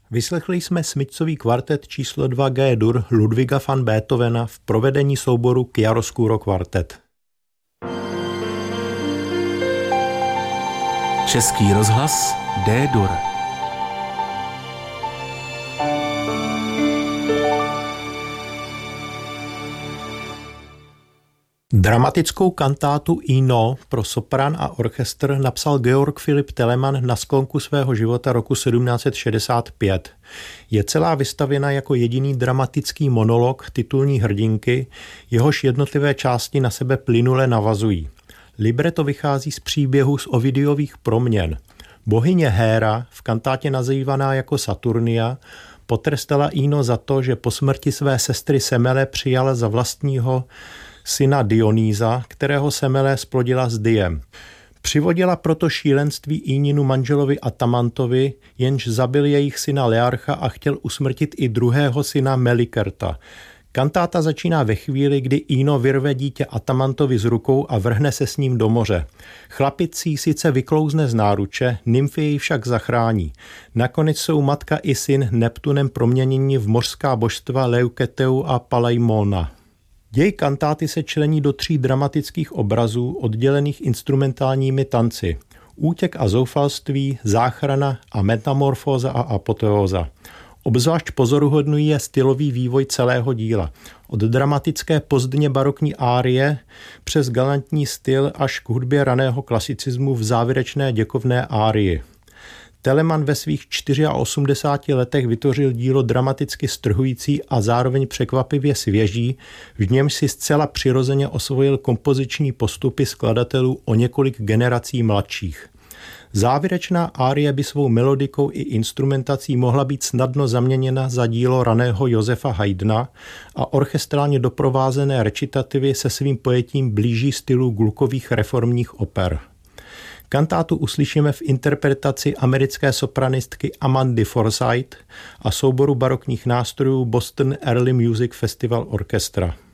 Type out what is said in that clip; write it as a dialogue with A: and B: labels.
A: Vyslechli jsme smyčcový kvartet číslo 2 G-dur Ludwiga van Beethovena v provedení souboru Chiaroscuro kvartet.
B: Český rozhlas D-dur.
A: Dramatickou kantátu Ino pro soprán a orchestr napsal Georg Philipp Telemann na sklonku svého života roku 1765. Je celá vystavěna jako jediný dramatický monolog titulní hrdinky, jehož jednotlivé části na sebe plynule navazují. Libreto vychází z příběhu z Ovidiových proměn. Bohyně Héra, v kantátě nazývaná jako Saturnia, potrestala Ino za to, že po smrti své sestry Semele přijala za vlastního syna Dionýza, kterého Semele splodila s Diem. Přivodila proto šílenství Íninu manželovi Atamantovi, jenž zabil jejich syna Learcha a chtěl usmrtit i druhého syna Melikerta. Kantáta začíná ve chvíli, kdy Ino vyrve dítě Atamantovi z rukou a vrhne se s ním do moře. Chlapic jí sice vyklouzne z náruče, nymfy jej však zachrání. Nakonec jsou matka i syn Neptunem proměněni v mořská božstva Leuketeu a Palaimona. Děj kantáty se člení do 3 dramatických obrazů oddělených instrumentálními tanci. Útěk a zoufalství, záchrana a metamorfóza a apoteóza. Obzvlášť pozoruhodný je stylový vývoj celého díla. Od dramatické pozdně barokní árie přes galantní styl až k hudbě raného klasicismu v závěrečné děkovné árii. Telemann ve svých 84 letech vytvořil dílo dramaticky strhující a zároveň překvapivě svěží, v němž si zcela přirozeně osvojil kompoziční postupy skladatelů o několik generací mladších. Závěrečná árie by svou melodikou i instrumentací mohla být snadno zaměněna za dílo raného Josefa Haydna a orchestrálně doprovázené recitativy se svým pojetím blíží stylu Gluckových reformních oper. Kantátu uslyšíme v interpretaci americké sopranistky Amandy Forsyth a souboru barokních nástrojů Boston Early Music Festival Orchestra.